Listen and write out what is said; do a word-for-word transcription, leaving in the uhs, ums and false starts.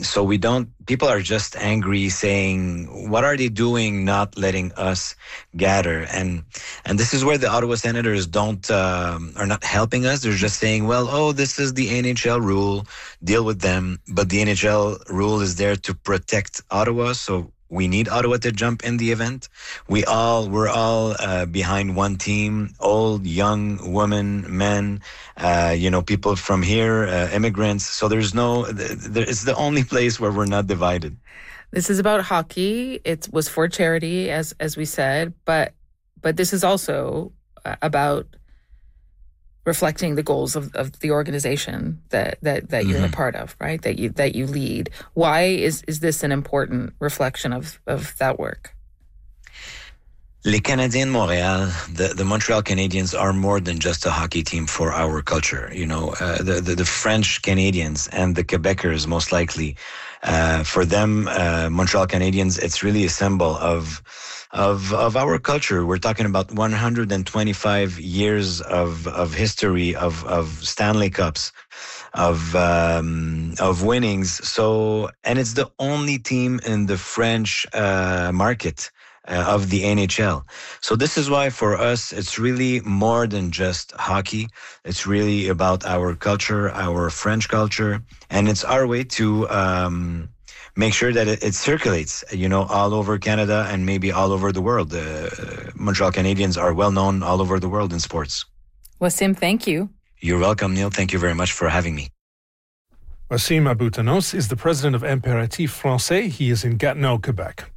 so we don't, people are just angry saying, what are they doing not letting us gather? And and this is where the Ottawa Senators don't, um, are not helping us. They're just saying, well, oh, this is the N H L rule, deal with them. But the N H L rule is there to protect Ottawa, so we need Ottawa to jump in the event. We all, we're all uh, behind one team, old, young, women, men, uh, you know, people from here, uh, immigrants. So there's no, there, it's the only place where we're not divided. This is about hockey. It was for charity, as as we said, but but this is also about reflecting the goals of, of the organization that, that, that you're mm-hmm. a part of, right? That you that you lead. Why is, is this an important reflection of, of that work? Les Canadiens de Montréal, the, the Montreal Canadiens are more than just a hockey team for our culture. You know, uh, the, the, the French Canadians and the Quebecers, most likely, uh, for them, uh, Montreal Canadiens, it's really a symbol of Of of our culture. We're talking about one hundred twenty-five years of of history of of Stanley Cups, of um, of winnings. So, and it's the only team in the French uh, market uh, of the N H L. So this is why for us it's really more than just hockey. It's really about our culture, our French culture, and it's our way to Um, make sure that it, it circulates, you know, all over Canada and maybe all over the world. The uh, Montreal Canadiens are well known all over the world in sports. Wassim, thank you. You're welcome, Neil. Thank you very much for having me. Wassim Abou-Tanos is the president of Impératif Français. He is in Gatineau, Quebec.